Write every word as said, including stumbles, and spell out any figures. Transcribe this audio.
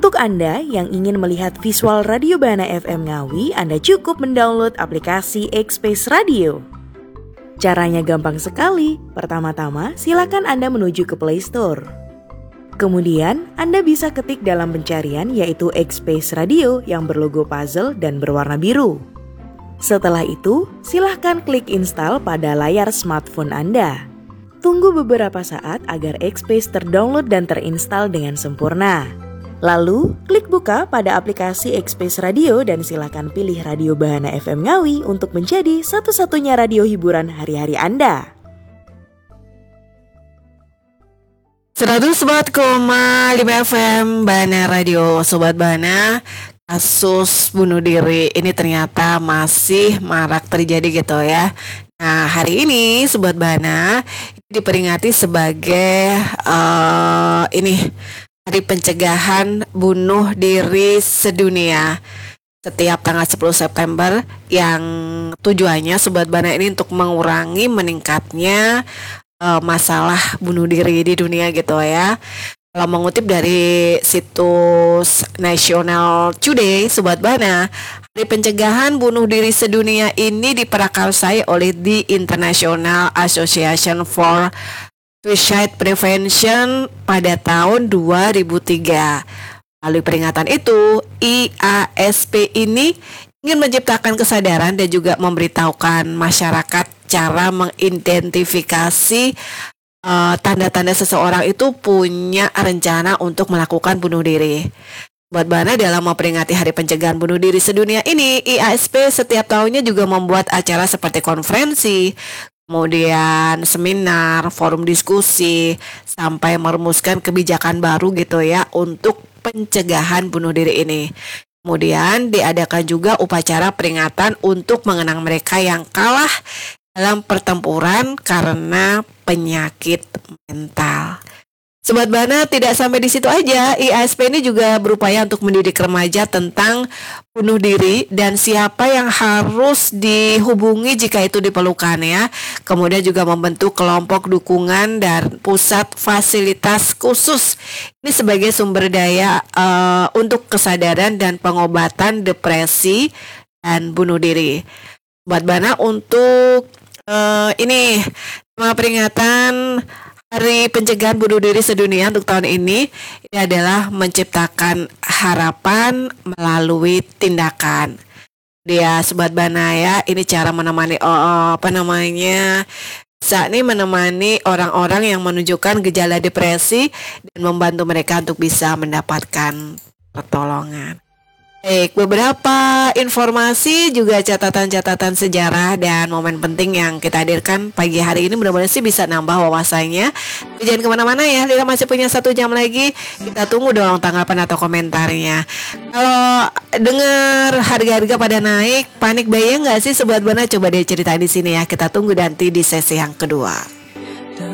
Untuk Anda yang ingin melihat visual Radio Bahana F M Ngawi, Anda cukup mendownload aplikasi X-Space Radio. Caranya gampang sekali. Pertama-tama, silakan Anda menuju ke Play Store. Kemudian, Anda bisa ketik dalam pencarian yaitu X-Space Radio yang berlogo puzzle dan berwarna biru. Setelah itu, silahkan klik install pada layar smartphone Anda. Tunggu beberapa saat agar X-Space terdownload dan terinstall dengan sempurna. Lalu, klik buka pada aplikasi X-Space Radio dan silakan pilih Radio Bahana F M Ngawi untuk menjadi satu-satunya radio hiburan hari-hari Anda. seratus empat koma lima F M Bahana Radio. Sobat Bahana, kasus bunuh diri ini ternyata masih marak terjadi gitu ya. Nah, hari ini Sobat Bahana diperingati sebagai uh, ini Hari Pencegahan Bunuh Diri Sedunia setiap tanggal sepuluh September, yang tujuannya Sobat Bahana ini untuk mengurangi meningkatnya uh, masalah bunuh diri di dunia gitu ya. Kalau mengutip dari situs National Today, Sobat Bahana, Hari Pencegahan Bunuh Diri Sedunia ini diprakarsai oleh The International Association for Suicide Prevention pada tahun dua ribu tiga. Melalui peringatan itu, I A S P ini ingin menciptakan kesadaran dan juga memberitahukan masyarakat cara mengidentifikasi uh, tanda-tanda seseorang itu punya rencana untuk melakukan bunuh diri. Buat Bahana, dalam memperingati Hari Pencegahan Bunuh Diri Sedunia ini, I A S P setiap tahunnya juga membuat acara seperti konferensi, kemudian seminar, forum diskusi, sampai merumuskan kebijakan baru gitu ya untuk pencegahan bunuh diri ini. Kemudian diadakan juga upacara peringatan untuk mengenang mereka yang kalah dalam pertempuran karena penyakit mental. Sobat Bahana, tidak sampai di situ aja, I A S P ini juga berupaya untuk mendidik remaja tentang bunuh diri dan siapa yang harus dihubungi jika itu diperlukan ya. Kemudian juga membentuk kelompok dukungan dan pusat fasilitas khusus. Ini sebagai sumber daya uh, untuk kesadaran dan pengobatan depresi dan bunuh diri. Sobat Bahana, untuk uh, ini tema peringatan Hari Pencegahan Bunuh Diri Sedunia untuk tahun ini, ini adalah menciptakan harapan melalui tindakan. Dia Sobat Bahana ya, ini cara menemani oh, apa namanya? Saat ini menemani orang-orang yang menunjukkan gejala depresi dan membantu mereka untuk bisa mendapatkan pertolongan. Baik, beberapa informasi juga catatan-catatan sejarah dan momen penting yang kita hadirkan pagi hari ini, mudah-mudahan sih bisa nambah wawasannya. Jangan kemana-mana ya, kita masih punya satu jam lagi. Kita tunggu dong tanggapan atau komentarnya. Kalau dengar harga-harga pada naik, panik bayang nggak sih Sobat Bahana? Coba deh cerita di sini ya. Kita tunggu nanti di sesi yang kedua.